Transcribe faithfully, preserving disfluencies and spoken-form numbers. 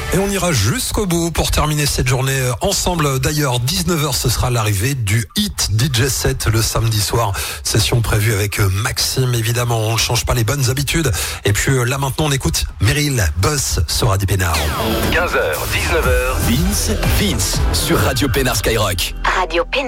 Et on ira jusqu'au bout pour terminer cette journée ensemble. D'ailleurs, dix-neuf heures, ce sera l'arrivée du Hit D J set le samedi soir. Session prévue avec Maxime, évidemment. On ne change pas les bonnes habitudes. Et puis là, maintenant, on écoute Meryl, Boss sur Radio Pénard. quinze heures, dix-neuf heures, Vince, Vince sur Radio Pénard Skyrock. Radio Pénard.